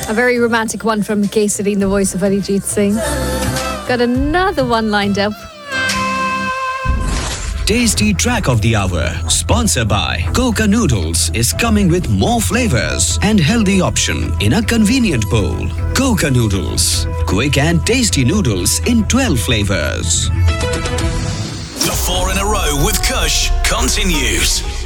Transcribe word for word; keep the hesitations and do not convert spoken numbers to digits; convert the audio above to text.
A very romantic one from Kesari in the voice of Arijit Singh. Got another one lined up. Tasty Track of the Hour, sponsored by Coca Noodles, is coming with more flavors and healthy option in a convenient bowl. Coca Noodles, quick and tasty noodles in twelve flavors. The four in a row with Kush continues.